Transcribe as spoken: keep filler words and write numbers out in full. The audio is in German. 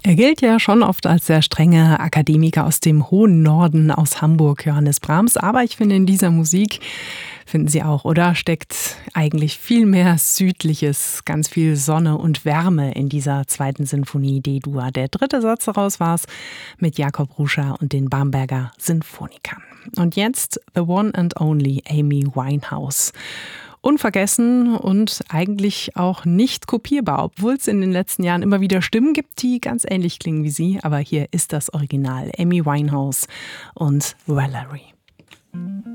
Er gilt ja schon oft als sehr strenger Akademiker aus dem hohen Norden, aus Hamburg, Johannes Brahms. Aber ich finde, in dieser Musik, finden Sie auch, oder, steckt eigentlich viel mehr Südliches, ganz viel Sonne und Wärme in dieser zweiten Sinfonie D-Dur. Der dritte Satz daraus war es mit Jakob Ruscha und den Bamberger Sinfonikern. Und jetzt The One and Only Amy Winehouse. Unvergessen und eigentlich auch nicht kopierbar, obwohl es in den letzten Jahren immer wieder Stimmen gibt, die ganz ähnlich klingen wie sie. Aber hier ist das Original, Amy Winehouse und Valerie.